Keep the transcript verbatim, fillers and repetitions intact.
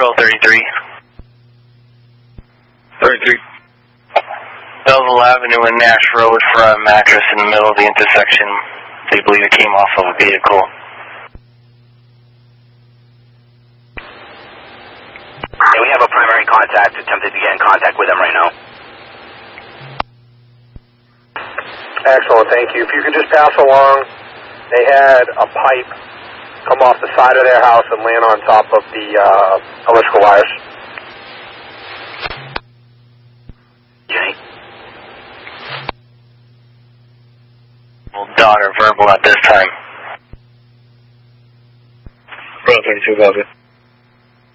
Patrol thirty-three. thirty-three. Belleville Avenue and Nash Road for a mattress in the middle of the intersection. They believe it came off of a vehicle. And we have a primary contact attempted to get in contact with them right now. Excellent, thank you. If you could just pass along, they had a pipe come off the side of their house and land on top of the uh, electrical wires. Jenny? Well, daughter verbal at this time. thirty-two, Bellevue.